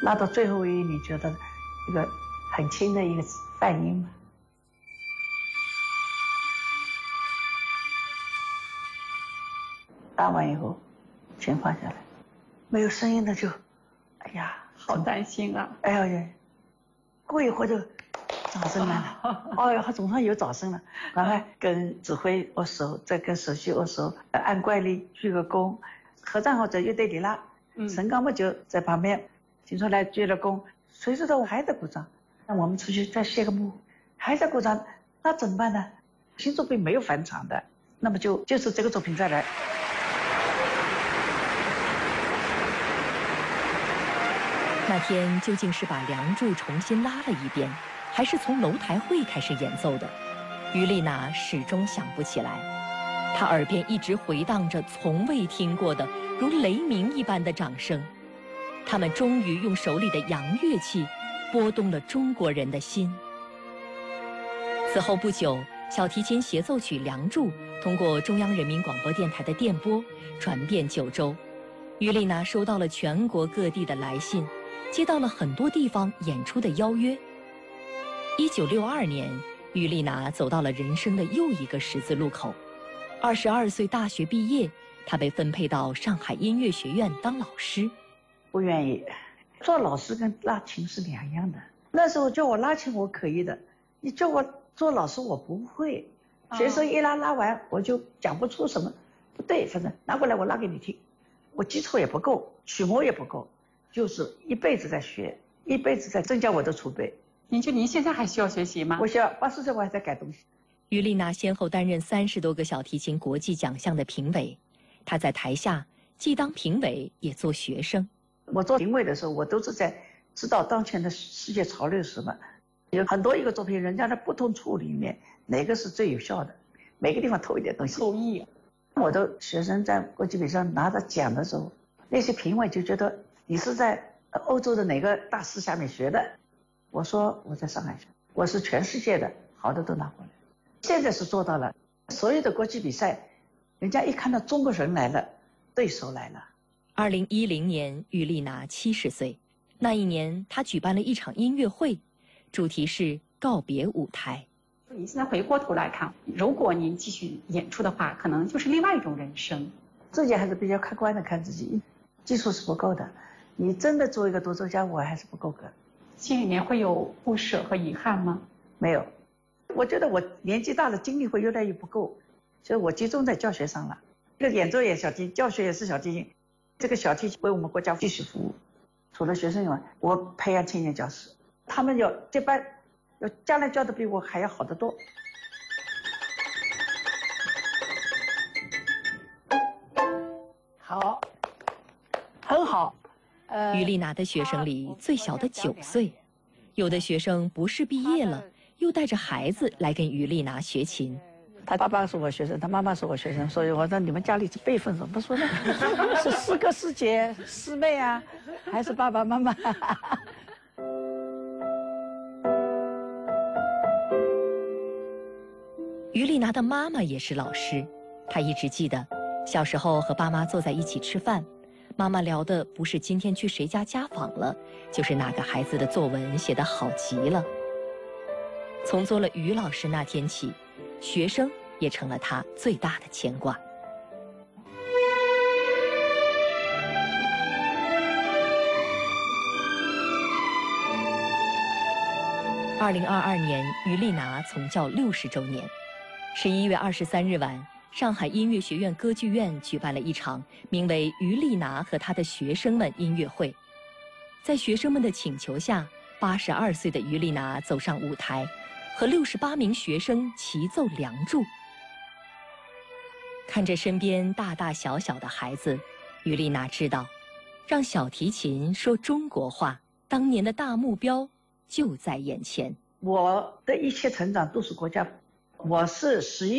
拉到最后一，你觉得一个很轻的一个泛音吗？拉完以后，全放下来，没有声音的就，哎呀， 好担心啊！ 哎呀，过一会儿就掌声来了，哦哟，他总算有掌声了，赶快跟指挥握手，再跟首席握手，按惯例鞠个躬，合唱好在乐队里拉，陈刚木就在旁边，听出来鞠了躬，谁知道我还在鼓掌，那我们出去再谢个幕，还在鼓掌，那怎么办呢？新作品没有返场的，那么就是这个作品再来。 那天究竟是把《梁祝》重新拉了一遍，还是从楼台会开始演奏的？于丽娜始终想不起来。她耳边一直回荡着从未听过的如雷鸣一般的掌声。他们终于用手里的洋乐器拨动了中国人的心。此后不久，小提琴协奏曲《梁祝》通过中央人民广播电台的电波传遍九州。于丽娜收到了全国各地的来信，接到了很多地方演出的邀约。1962年，于丽娜走到了人生的又一个十字路口。22岁大学毕业，她被分配到上海音乐学院当老师。 不愿意，做老师跟拉琴是两样的。那时候叫我拉琴我可以的，你叫我做老师我不会。学生一拉完我就讲不出什么，不对，反正拿过来我拉给你听。我基础也不够，曲目也不够，就是一辈子在学，一辈子在增加我的储备。 您现在还需要学习吗？ 我需要80岁我还在改东西。 于丽娜先后担任30多个小提琴国际奖项的评委，她在台下既当评委也做学生。 我做评委的时候，我都是在知道当前的世界潮流是什么，有很多一个作品，人家的不同处里面哪个是最有效的，每个地方偷一点东西。 受益。 我的学生在国际比赛拿着奖的时候，那些评委就觉得你是在欧洲的哪个大师下面学的。我说我在上海学，我是全世界的好的都拿过来。现在是做到了，所有的国际比赛，人家一看到中国人来了，对手来了。 2010年，于丽娜70岁。那一年，她举办了一场音乐会，主题是告别舞台。 您现在回过头来看，如果您继续演出的话，可能就是另外一种人生。 自己还是比较客观的看自己，技术是不够的。你真的做一个独奏家，我还是不够格。 心里面会有不舍和遗憾吗？ 没有，我觉得我年纪大了，精力会越来越不够，所以我集中在教学上了。这个演奏也小提琴，教学也是小提琴。这个小提琴为我们国家继续服务。除了学生以外，我培养青年教师，他们要这班，要将来教的比我还要好得多。好，很好。 于丽娜的学生里最小的9岁，有的学生不是毕业了，又带着孩子来跟于丽娜学琴。 他爸爸是我学生，他妈妈是我学生，所以我说你们家里是辈分怎么说呢？是师哥师姐师妹啊，还是爸爸妈妈？ 于丽娜的妈妈也是老师，她一直记得小时候和爸妈坐在一起吃饭，妈妈聊的不是今天去谁家家访了，就是哪个孩子的作文写得好极了。从做了于老师那天起，学生也成了她最大的牵挂。2022年，于丽娜从教60周年。11月23日晚，上海音乐学院歌剧院举办了一场名为《于丽娜和她的学生们》音乐会。在学生们的请求下，82岁的于丽娜走上舞台，和68名学生齐奏《梁祝》。看着身边大大小小的孩子，于丽娜知道，让小提琴说中国话，当年的大目标就在眼前。 我的一切成长都是国家，我是11